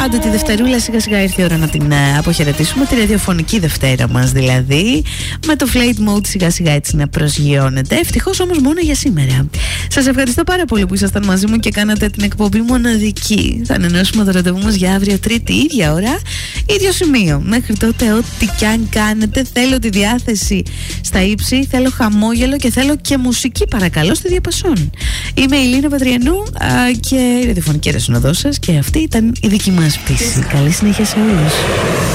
Άντε τη Δευτερούλα σιγά σιγά ήρθε η ώρα να την αποχαιρετήσουμε, τη ραδιοφωνική Δευτέρα μας δηλαδή, με το Flight Mode σιγά σιγά έτσι να προσγειώνεται. Ευτυχώς όμως μόνο για σήμερα. Σας ευχαριστώ πάρα πολύ που ήσασταν μαζί μου και κάνατε την εκπομπή μοναδική. Θα ανανεώσουμε το ραντεβού μας για αύριο Τρίτη, ίδια ώρα, ίδιο σημείο. Μέχρι τότε ό,τι κι αν κάνετε, θέλω τη διάθεση στα ύψη, θέλω χαμόγελο και θέλω και μουσική παρακαλώ στη διαπασόν. Είμαι η Λίνα Πατριανού και η ραδιοφωνική συνοδός σας και αυτή ήταν η δική μας πτήση. Καλή συνέχεια σε όλους.